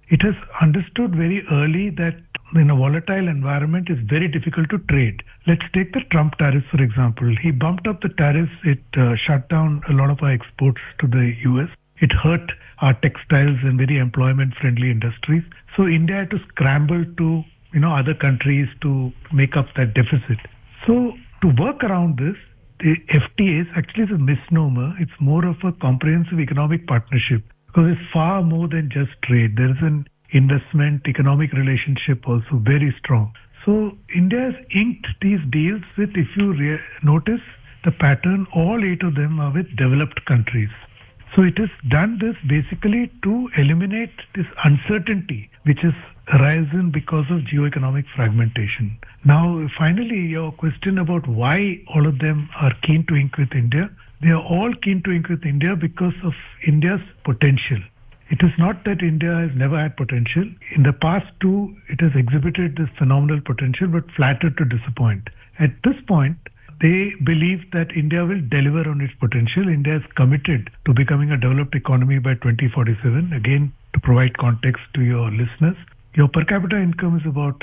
It has understood very early that in a volatile environment it's very difficult to trade. Let's take the Trump tariffs, for example. He bumped up the tariffs. It shut down a lot of our exports to the US. It hurt our textiles and very employment-friendly industries. So India had to scramble to other countries to make up that deficit. So to work around this, the FTA actually is a misnomer. It's more of a comprehensive economic partnership because it's far more than just trade. There is an investment, economic relationship also very strong. So India has inked these deals with, if you notice the pattern, all 8 of them are with developed countries. So it has done this basically to eliminate this uncertainty which has arisen because of geoeconomic fragmentation. Now, finally, your question about why all of them are keen to ink with India. They are all keen to ink with India because of India's potential. It is not that India has never had potential. In the past too, it has exhibited this phenomenal potential but flattered to disappoint. At this point, they believe that India will deliver on its potential. India is committed to becoming a developed economy by 2047. Again, to provide context to your listeners, your per capita income is about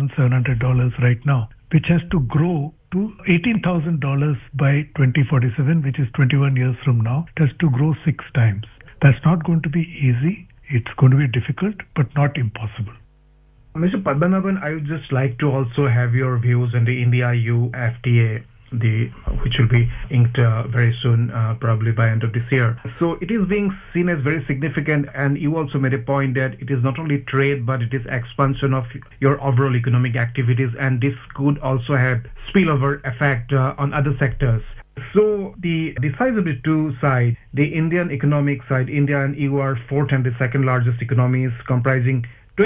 $3,700 right now, which has to grow to $18,000 by 2047, which is 21 years from now. It has to grow 6 times. That's not going to be easy. It's going to be difficult, but not impossible. Mr. Padmanabhan, I would just like to also have your views on the India-EU FTA, which will be inked very soon, probably by end of this year. So it is being seen as very significant, and you also made a point that it is not only trade, but it is expansion of your overall economic activities, and this could also have spillover effect on other sectors. So the size of the two sides, the Indian economic side, India and EU are 4th and the 2nd largest economies, comprising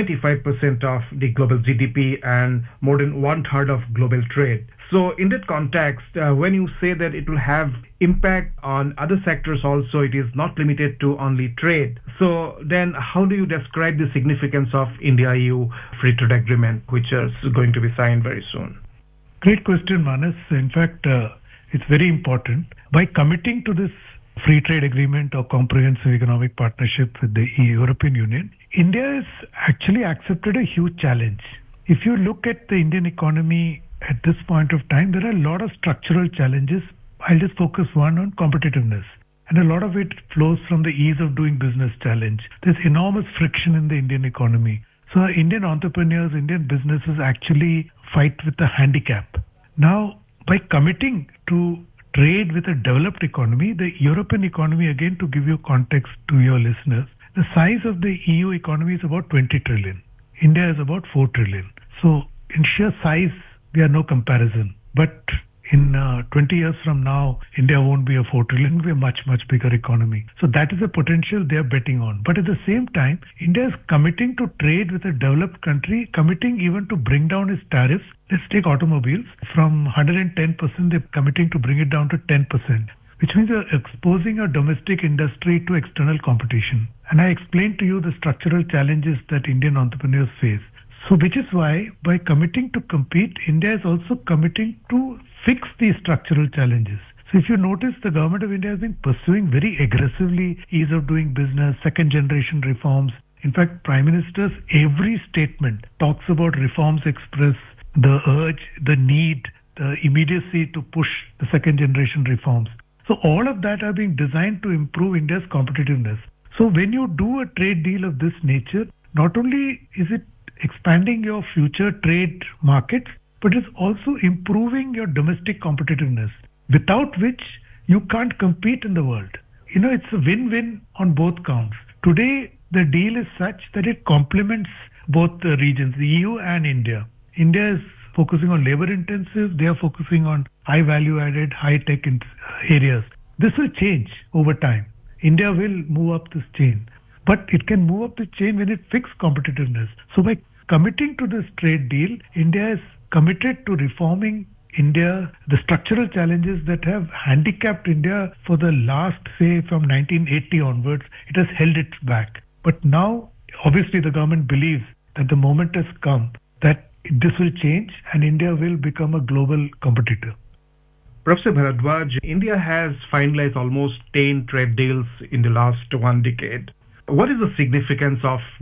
25% of the global GDP and more than 1/3 of global trade. So in that context, when you say that it will have impact on other sectors also, it is not limited to only trade. So then how do you describe the significance of India-EU free trade agreement, which is going to be signed very soon? Great question, Manas. In fact, it's very important. By committing to this free trade agreement or comprehensive economic partnership with the European Union, India has actually accepted a huge challenge. If you look at the Indian economy at this point of time, there are a lot of structural challenges. I'll just focus one on competitiveness. And a lot of it flows from the ease of doing business challenge. There's enormous friction in the Indian economy. So our Indian entrepreneurs, Indian businesses actually fight with a handicap. Now, by committing to trade with a developed economy, the European economy, again to give you context to your listeners, the size of the EU economy is about 20 trillion. India is about 4 trillion. So in sheer size, we are no comparison. But in 20 years from now, India won't be a 4 trillion, it'll be a much, much bigger economy. So that is a potential they are betting on. But at the same time, India is committing to trade with a developed country, committing even to bring down its tariffs. Let's take automobiles. From 110%, they're committing to bring it down to 10%, which means they're exposing our domestic industry to external competition. And I explained to you the structural challenges that Indian entrepreneurs face. So which is why by committing to compete, India is also committing to fix these structural challenges. So if you notice, the government of India has been pursuing very aggressively ease of doing business, 2nd generation reforms. In fact, Prime Minister's every statement talks about reforms express, the urge, the need, the immediacy to push the 2nd generation reforms. So all of that are being designed to improve India's competitiveness. So when you do a trade deal of this nature, not only is it expanding your future trade markets, but it's also improving your domestic competitiveness, without which you can't compete in the world. It's a win-win on both counts. Today, the deal is such that it complements both the regions, the EU and India. India is focusing on labor-intensive, they are focusing on high value-added, high-tech areas. This will change over time. India will move up this chain. But it can move up the chain when it fixes competitiveness. So by committing to this trade deal, India is committed to reforming India, the structural challenges that have handicapped India for the last, say, from 1980 onwards, it has held it back. But now, obviously, the government believes that the moment has come that this will change and India will become a global competitor. Professor Bharadwaj, India has finalized almost 10 trade deals in the last 1 decade. What is the significance of this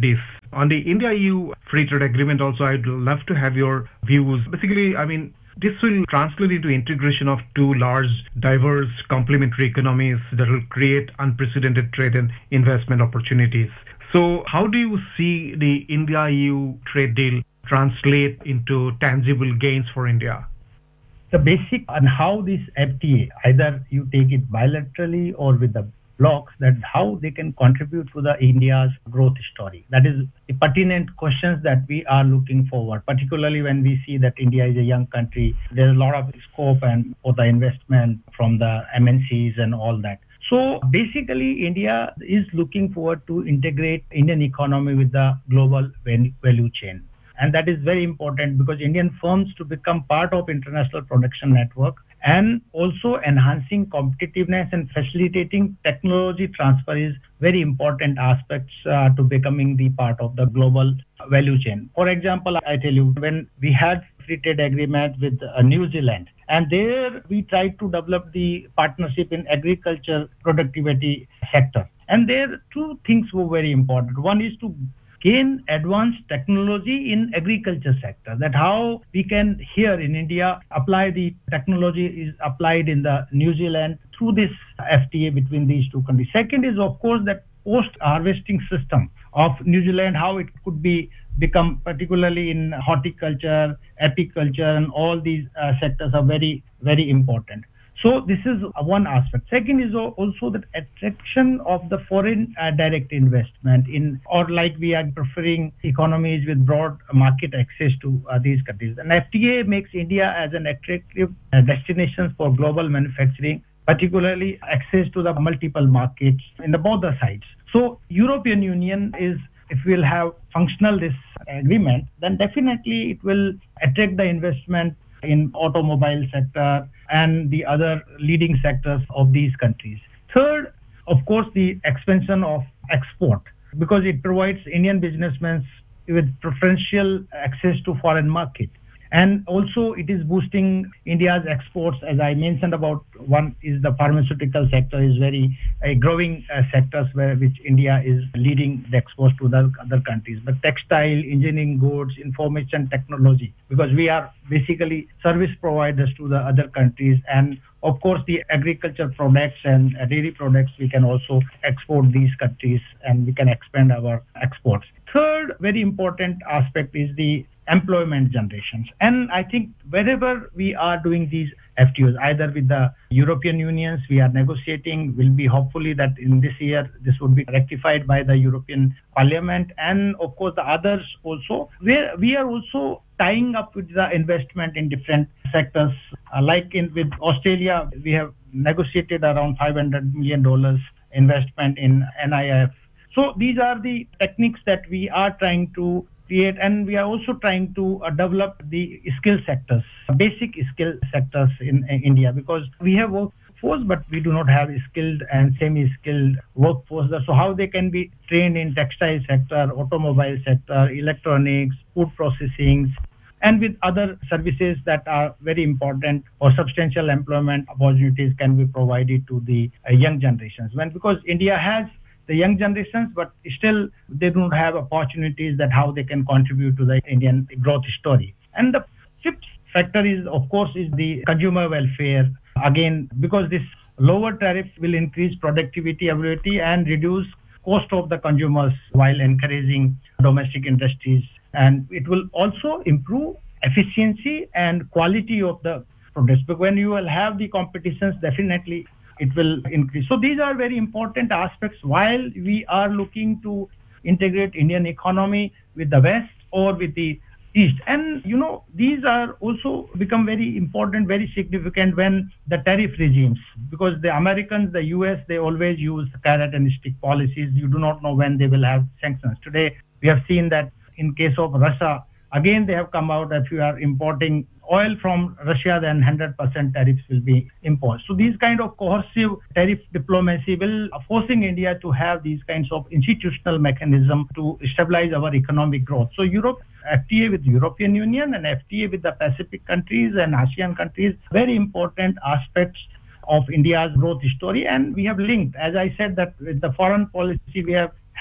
On the India-EU free trade agreement also, I'd love to have your views. Basically, this will translate into integration of two large, diverse, complementary economies that will create unprecedented trade and investment opportunities. So how do you see the India-EU trade deal translate into tangible gains for India? The basic on how this FTA, either you take it bilaterally or with the blocs, that how they can contribute to the India's growth story. That is the pertinent questions that we are looking forward, particularly when we see that India is a young country. There's a lot of scope and for the investment from the MNCs and all that. So basically, India is looking forward to integrate Indian economy with the global value chain. And that is very important because Indian firms to become part of international production network and also enhancing competitiveness and facilitating technology transfer is very important aspects to becoming the part of the global value chain. For example, I tell you, when we had free trade agreement with New Zealand, and there we tried to develop the partnership in agriculture productivity sector. And there two things were very important. One is to gain advanced technology in agriculture sector, that how we can here in India apply the technology is applied in the New Zealand through this FTA between these two countries. Second is of course that post-harvesting system of New Zealand, how it could be become particularly in horticulture, apiculture and all these sectors are very, very important. So this is one aspect. Second is also the attraction of the foreign direct investment in, or like we are preferring economies with broad market access to these countries. And FTA makes India as an attractive destination for global manufacturing, particularly access to the multiple markets in the both the sides. So European Union is, if we'll have functional this agreement, then definitely it will attract the investment in automobile sector and the other leading sectors of these countries. Third, of course, the expansion of export, because it provides Indian businessmen with preferential access to foreign market. And also it is boosting India's exports, as I mentioned about. One is the pharmaceutical sector is very growing sectors which India is leading the exports to the other countries. But textile, engineering goods, information technology, because we are basically service providers to the other countries. And of course, the agriculture products and dairy products, we can also export these countries and we can expand our exports. Third, very important aspect is the employment generations. And I think wherever we are doing these FTOs, either with the European Unions, we are negotiating, will be hopefully that in this year, this would be rectified by the European Parliament. And of course, the others also, where we are also tying up with the investment in different sectors. Like with Australia, we have negotiated around $500 million investment in NIF. So these are the techniques that we are trying to create, and we are also trying to develop the skill sectors, basic skill sectors in India, because we have workforce, but we do not have skilled and semi-skilled workforce. So how they can be trained in textile sector, automobile sector, electronics, food processing, and with other services that are very important or substantial employment opportunities can be provided to the young generations. Because India has the young generations, but still they don't have opportunities that how they can contribute to the Indian growth story. And the fifth factor is, of course, is the consumer welfare. Again, because this lower tariff will increase productivity, ability, and reduce cost of the consumers while encouraging domestic industries. And it will also improve efficiency and quality of the products. But when you will have the competitions, definitely it will increase. So these are very important aspects while we are looking to integrate Indian economy with the West or with the East. And, these are also become very important, very significant when the tariff regimes, because the Americans, the US, they always use carrot and stick policies. You do not know when they will have sanctions. Today, we have seen that in case of Russia, again, they have come out that if you are importing oil from Russia, then 100% tariffs will be imposed. So these kind of coercive tariff diplomacy will forcing India to have these kinds of institutional mechanism to stabilize our economic growth. So Europe, FTA with the European Union and FTA with the Pacific countries and ASEAN countries, very important aspects of India's growth story. And we have linked, as I said, that with the foreign policy, we have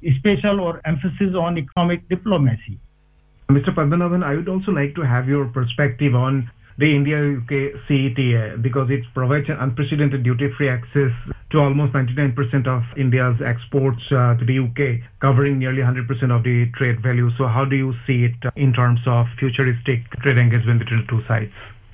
special or emphasis on economic diplomacy. Mr. Padmanabhan, I would also like to have your perspective on the India-UK CETA because it provides an unprecedented duty-free access to almost 99% of India's exports to the UK, covering nearly 100% of the trade value. So how do you see it in terms of futuristic trade engagement between the two sides?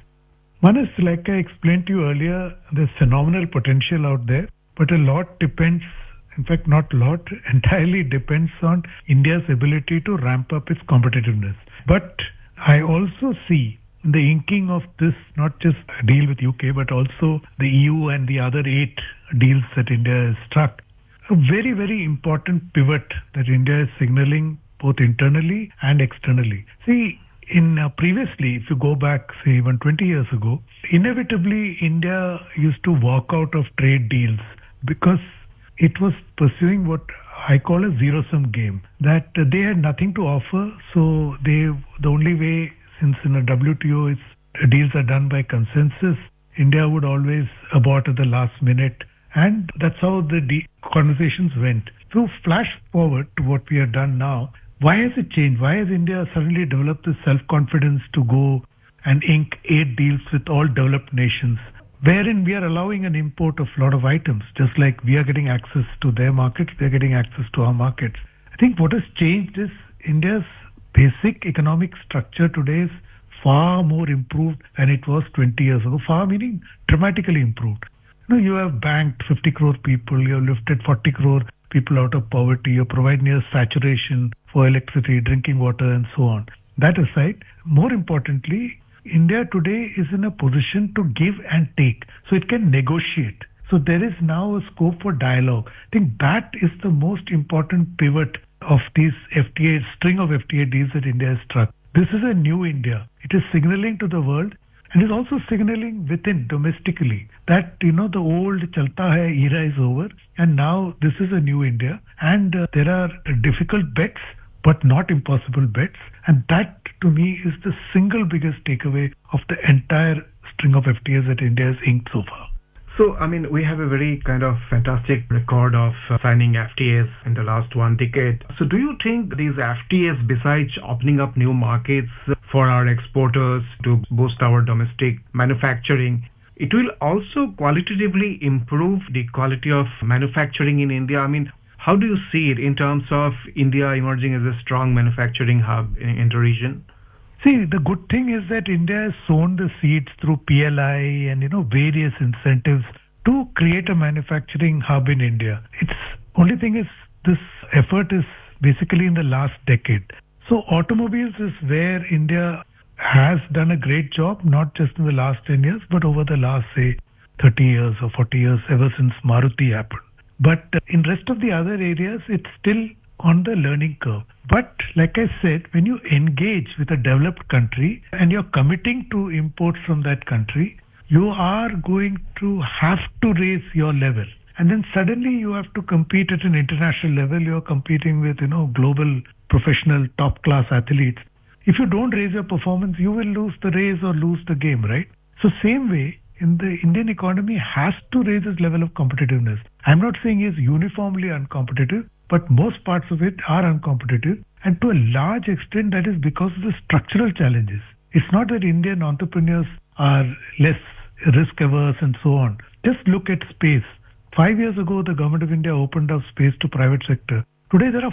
Manas, like I explained to you earlier, there's phenomenal potential out there, but a lot depends, in fact not a lot, entirely depends on India's ability to ramp up its competitiveness. But I also see the inking of this, not just a deal with UK, but also the EU and the other 8 deals that India has struck, a very, very important pivot that India is signaling both internally and externally. See, previously, if you go back, say, even 20 years ago, inevitably India used to walk out of trade deals because it was pursuing what I call a zero-sum game, that they had nothing to offer, so the only way, since in a WTO deals are done by consensus, India would always abort at the last minute, and that's how the conversations went. So flash forward to what we have done now. Why has it changed? Why has India suddenly developed the self-confidence to go and ink 8 deals with all developed nations, wherein we are allowing an import of a lot of items, just like we are getting access to their markets, they are getting access to our markets. I think what has changed is India's basic economic structure today is far more improved than it was 20 years ago. Far meaning dramatically improved. You have banked 50 crore people, you have lifted 40 crore people out of poverty, you provide near saturation for electricity, drinking water and so on. That aside, more importantly, India today is in a position to give and take. So it can negotiate. So there is now a scope for dialogue. I think that is the most important pivot of these FTA, string of FTA deals that India has struck. This is a new India. It is signaling to the world and is also signaling within domestically that, the old chalta hai era is over and now this is a new India and there are difficult bets but not impossible bets, and that to me is the single biggest takeaway of the entire string of FTAs that India has inked so far. So, we have a very kind of fantastic record of signing FTAs in the last 1 decade. So, do you think these FTAs, besides opening up new markets for our exporters to boost our domestic manufacturing, it will also qualitatively improve the quality of manufacturing in India? How do you see it in terms of India emerging as a strong manufacturing hub in the region? See, the good thing is that India has sown the seeds through PLI and, various incentives to create a manufacturing hub in India. Its only thing is this effort is basically in the last decade. So automobiles is where India has done a great job, not just in the last 10 years, but over the last, say, 30 years or 40 years, ever since Maruti happened. But in rest of the other areas, it's still on the learning curve. But like I said, when you engage with a developed country and you're committing to imports from that country, you are going to have to raise your level. And then suddenly you have to compete at an international level. You're competing with, global professional top class athletes. If you don't raise your performance, you will lose the race or lose the game, right? So same way, in the Indian economy has to raise its level of competitiveness. I'm not saying it's uniformly uncompetitive, but most parts of it are uncompetitive. And to a large extent, that is because of the structural challenges. It's not that Indian entrepreneurs are less risk averse and so on. Just look at space. 5 years ago, the government of India opened up space to private sector. Today, there are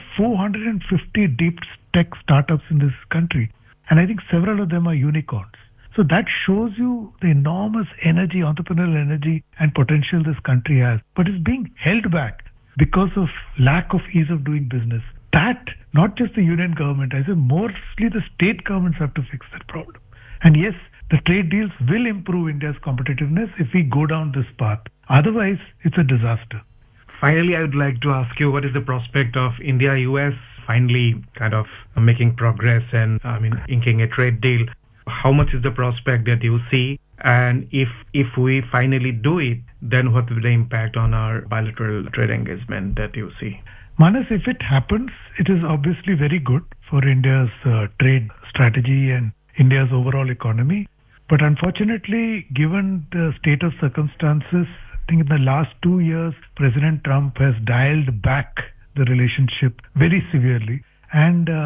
450 deep tech startups in this country. And I think several of them are unicorns. So that shows you the enormous energy, entrepreneurial energy and potential this country has. But it's being held back because of lack of ease of doing business. That, not just the union government, I say mostly the state governments have to fix that problem. And yes, the trade deals will improve India's competitiveness if we go down this path. Otherwise, it's a disaster. Finally, I would like to ask you, what is the prospect of India-US finally kind of making progress and, inking a trade deal? How much is the prospect that you see? And if we finally do it, then what will be the impact on our bilateral trade engagement that you see? Manas, if it happens, it is obviously very good for India's trade strategy and India's overall economy. But unfortunately, given the state of circumstances, I think in the last 2 years, President Trump has dialed back the relationship very severely. And